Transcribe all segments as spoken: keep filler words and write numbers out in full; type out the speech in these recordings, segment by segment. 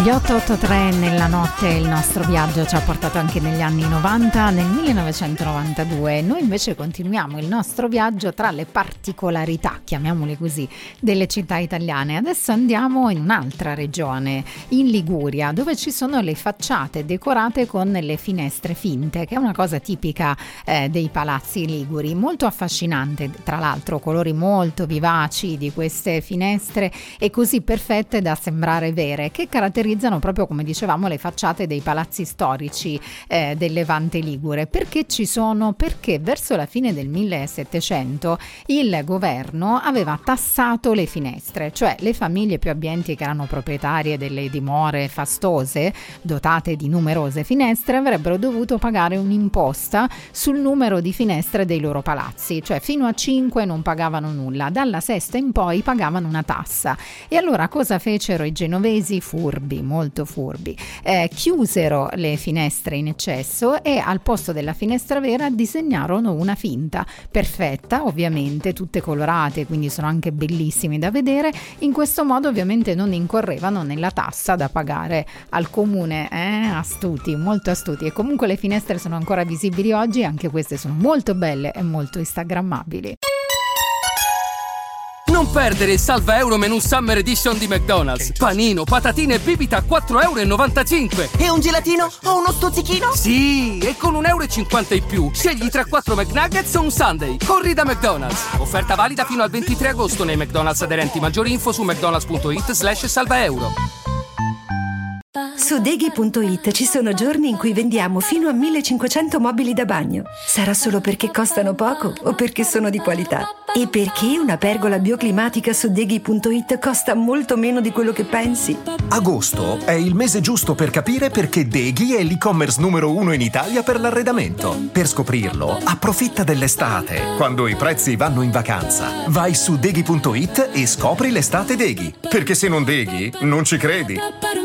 Gli otto otto tre nella notte, il nostro viaggio ci ha portato anche negli anni novanta, nel millenovecentonovantadue. Noi invece continuiamo il nostro viaggio tra le particolarità, chiamiamole così, delle città italiane. Adesso andiamo in un'altra regione, in Liguria, dove ci sono le facciate decorate con le finestre finte, che è una cosa tipica eh, dei palazzi liguri, molto affascinante, tra l'altro colori molto vivaci di queste finestre e così perfette da sembrare vere, che caratterizzano proprio, come dicevamo, le facciate dei palazzi storici eh, del Levante ligure. Perché ci sono? Perché verso la fine del millesettecento il governo aveva tassato le finestre, cioè le famiglie più abbienti che erano proprietarie delle dimore fastose dotate di numerose finestre avrebbero dovuto pagare un'imposta sul numero di finestre dei loro palazzi, cioè fino a cinque non pagavano nulla, dalla sesta in poi pagavano una tassa. E allora cosa fecero i genovesi? Furbi, molto furbi, eh, chiusero le finestre in eccesso e al posto della finestra vera disegnarono una finta, perfetta ovviamente, tutte colorate, quindi sono anche bellissimi da vedere. In questo modo ovviamente non incorrevano nella tassa da pagare al comune. eh? Astuti, molto astuti. E comunque le finestre sono ancora visibili oggi, anche queste sono molto belle e molto instagrammabili. Non perdere il salva euro menù Summer Edition di McDonald's. Panino, patatine e bibita a quattro virgola novantacinque euro. E un gelatino o uno stuzzichino? Sì, e con un euro e cinquanta in più scegli tra quattro McNuggets o un Sunday. Corri da McDonald's. Offerta valida fino al ventitré agosto nei McDonald's aderenti. Maggiori info su mcdonalds.it slash salva euro. Su Deghi punto it ci sono giorni in cui vendiamo fino a millecinquecento mobili da bagno. Sarà solo perché costano poco o perché sono di qualità? E perché una pergola bioclimatica su Deghi punto it costa molto meno di quello che pensi? Agosto è il mese giusto per capire perché Deghi è l'e-commerce numero uno in Italia per l'arredamento. Per scoprirlo, approfitta dell'estate, quando i prezzi vanno in vacanza. Vai su Deghi punto it e scopri l'estate Deghi. Perché se non Deghi, non ci credi.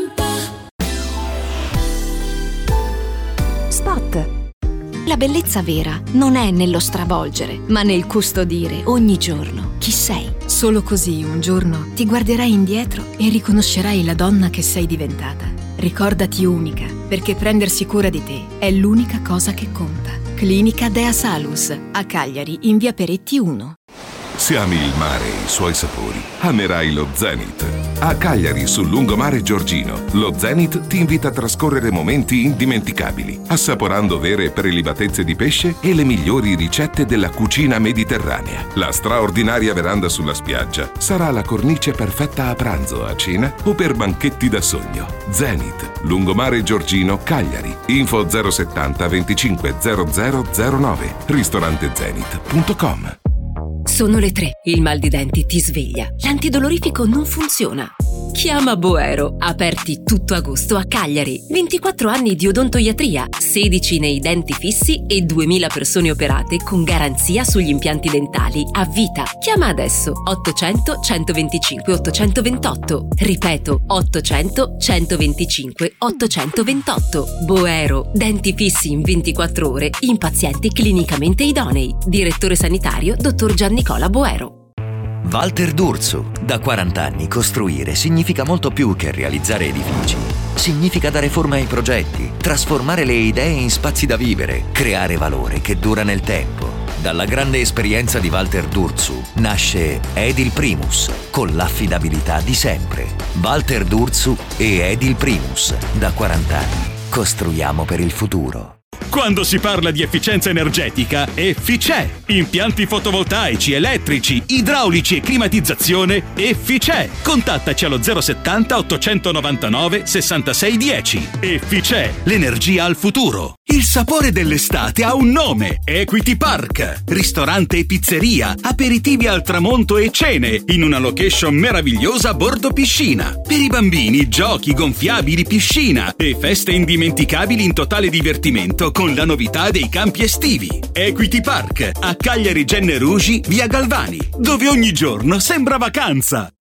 Spot. La bellezza vera non è nello stravolgere, ma nel custodire ogni giorno chi sei. Solo così un giorno ti guarderai indietro e riconoscerai la donna che sei diventata. Ricordati unica, perché prendersi cura di te è l'unica cosa che conta. Clinica Dea Salus, a Cagliari, in via Peretti uno. Se ami il mare e i suoi sapori, amerai lo Zenith. A Cagliari, sul lungomare Giorgino, lo Zenith ti invita a trascorrere momenti indimenticabili, assaporando vere prelibatezze di pesce e le migliori ricette della cucina mediterranea. La straordinaria veranda sulla spiaggia sarà la cornice perfetta a pranzo, a cena o per banchetti da sogno. Zenith, lungomare Giorgino, Cagliari. Info zero settanta venticinque zero zero zero nove, ristorante zenith punto com. Sono le tre, il mal di denti ti sveglia, l'antidolorifico non funziona. Chiama Boero, aperti tutto agosto a Cagliari, ventiquattro anni di odontoiatria, sedici nei denti fissi e duemila persone operate con garanzia sugli impianti dentali a vita. Chiama adesso ottocento centoventicinque ottocentoventotto, ripeto ottocento centoventicinque ottocentoventotto. Boero, denti fissi in ventiquattro ore in pazienti clinicamente idonei. Direttore sanitario dottor Giannicola Boero. Walter D'Urso. Da quaranta anni costruire significa molto più che realizzare edifici. Significa dare forma ai progetti, trasformare le idee in spazi da vivere, creare valore che dura nel tempo. Dalla grande esperienza di Walter D'Urso nasce Edil Primus, con l'affidabilità di sempre. Walter D'Urso e Edil Primus. Da quaranta anni costruiamo per il futuro. Quando si parla di efficienza energetica, Efficè. Impianti fotovoltaici, elettrici, idraulici e climatizzazione, Efficè. Contattaci allo zero settanta ottocentonovantanove sessantasei dieci. Efficè, l'energia al futuro. Il sapore dell'estate ha un nome: Equity Park. Ristorante e pizzeria, aperitivi al tramonto e cene, in una location meravigliosa a bordo piscina. Per i bambini, giochi, gonfiabili, piscina e feste indimenticabili in totale divertimento con la novità dei campi estivi. Equity Park, a Cagliari Genne Rugi, via Galvani, dove ogni giorno sembra vacanza.